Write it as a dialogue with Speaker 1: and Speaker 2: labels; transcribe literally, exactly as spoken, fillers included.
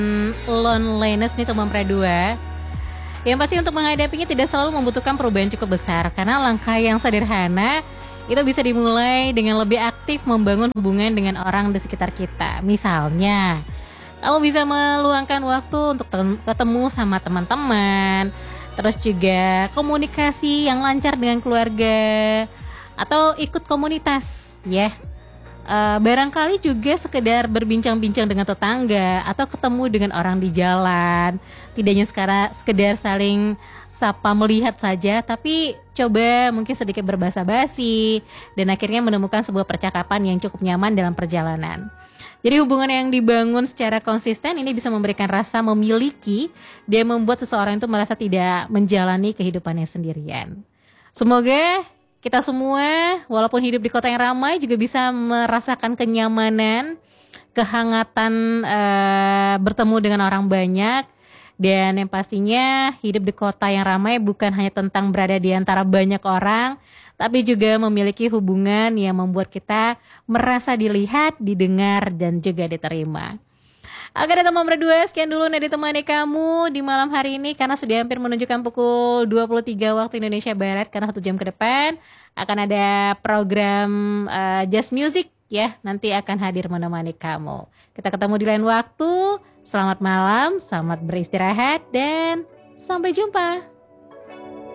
Speaker 1: loneliness nih teman Pradua. Yang pasti untuk menghadapinya tidak selalu membutuhkan perubahan cukup besar, karena langkah yang sederhana itu bisa dimulai dengan lebih aktif membangun hubungan dengan orang di sekitar kita. Misalnya, kamu bisa meluangkan waktu untuk ketemu sama teman-teman, terus juga komunikasi yang lancar dengan keluarga, atau ikut komunitas ya. Uh, barangkali juga sekedar berbincang-bincang dengan tetangga atau ketemu dengan orang di jalan. Tidak hanya sekarang sekedar saling sapa melihat saja, tapi coba mungkin sedikit berbahasa basi dan akhirnya menemukan sebuah percakapan yang cukup nyaman dalam perjalanan. Jadi hubungan yang dibangun secara konsisten ini bisa memberikan rasa memiliki dan membuat seseorang itu merasa tidak menjalani kehidupannya sendirian. Semoga kita semua walaupun hidup di kota yang ramai juga bisa merasakan kenyamanan, kehangatan uh, bertemu dengan orang banyak. Dan yang pastinya hidup di kota yang ramai bukan hanya tentang berada di antara banyak orang, tapi juga memiliki hubungan yang membuat kita merasa dilihat, didengar, dan juga diterima. Oke deh teman berdua, sekian dulu nih ditemani kamu di malam hari ini, karena sudah hampir menunjukkan pukul dua puluh tiga waktu Indonesia Barat. Karena satu jam ke depan akan ada program uh, Just Music ya, nanti akan hadir menemani kamu. Kita ketemu di lain waktu. Selamat malam, selamat beristirahat, dan sampai jumpa.